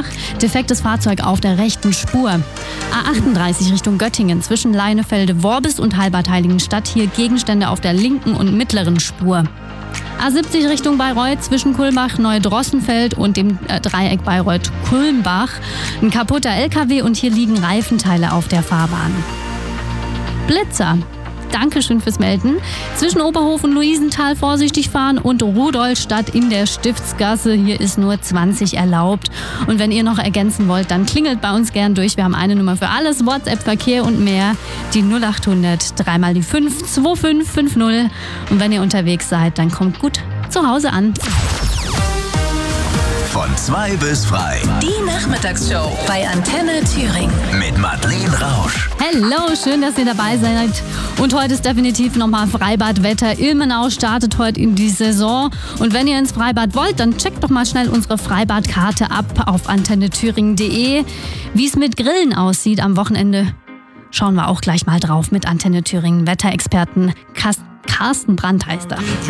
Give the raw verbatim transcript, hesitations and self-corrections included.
Kulmbach. Defektes Fahrzeug auf der rechten Spur. A achtunddreißig Richtung Göttingen zwischen Leinefelde-Worbis und Halbertheiligenstadt. Hier Gegenstände auf der linken und mittleren Spur. A siebzig Richtung Bayreuth zwischen Kulmbach, Neudrossenfeld und dem äh, Dreieck Bayreuth-Kulmbach. Ein kaputter L K W und hier liegen Reifenteile auf der Fahrbahn. Blitzer. Dankeschön fürs Melden. Zwischen Oberhof und Luisenthal vorsichtig fahren und Rudolstadt in der Stiftsgasse. Hier ist nur zwanzig erlaubt. Und wenn ihr noch ergänzen wollt, dann klingelt bei uns gern durch. Wir haben eine Nummer für alles, WhatsApp, Verkehr und mehr. Die null achthundert, dreimal die fünf, zwei fünf fünf null. Und wenn ihr unterwegs seid, dann kommt gut zu Hause an. Von zwei bis frei. Die Nachmittagsshow bei Antenne Thüringen. Mit Madeleine Rausch. Hello, schön, dass ihr dabei seid. Und heute ist definitiv nochmal Freibadwetter. Ilmenau startet heute in die Saison. Und wenn ihr ins Freibad wollt, dann checkt doch mal schnell unsere Freibadkarte ab auf antenne thüringen punkt de. Wie es mit Grillen aussieht am Wochenende, schauen wir auch gleich mal drauf mit Antenne Thüringen Wetterexperten Carsten Brandt heißt er.